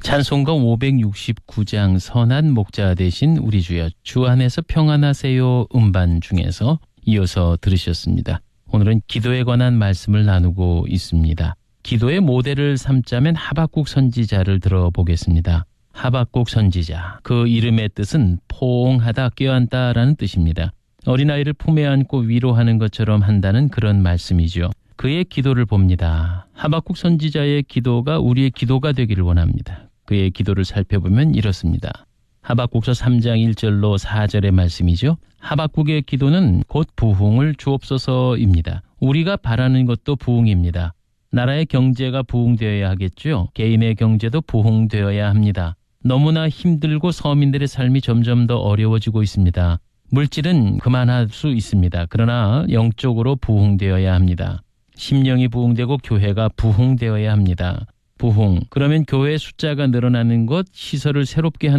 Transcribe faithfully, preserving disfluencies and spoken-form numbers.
찬송가 오백육십구 장 선한 목자 되신 우리 주여 주 안에서 평안하세요 음반 중에서 이어서 들으셨습니다. 오늘은 기도에 관한 말씀을 나누고 있습니다. 기도의 모델을 삼자면 하박국 선지자를 들어보겠습니다. 하박국 선지자, 그 이름의 뜻은 포옹하다, 껴안다라는 뜻입니다. 어린아이를 품에 안고 위로하는 것처럼 한다는 그런 말씀이죠. 그의 기도를 봅니다. 하박국 선지자의 기도가 우리의 기도가 되기를 원합니다. 그의 기도를 살펴보면 이렇습니다. 하박국서 삼 장 일 절로 사 절의 말씀이죠. 하박국의 기도는 곧 부흥을 주옵소서입니다. 우리가 바라는 것도 부흥입니다. 나라의 경제가 부흥되어야 하겠죠. 개인의 경제도 부흥되어야 합니다. 너무나 힘들고 서민들의 삶이 점점 더 어려워지고 있습니다. 물질은 그만할 수 있습니다. 그러나 영적으로 부흥되어야 합니다. 심령이 부흥되고 교회가 부흥되어야 합니다. 부흥, 그러면 교회 숫자가 늘어나는 것, 시설을 새롭게 하는